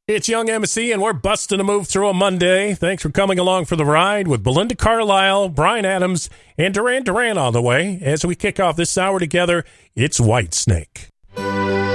It's Young MC, and we're busting a move through a Monday. Thanks for coming along for the ride with Belinda Carlisle, Bryan Adams, and Duran Duran on the way. As we kick off this hour together, it's Whitesnake.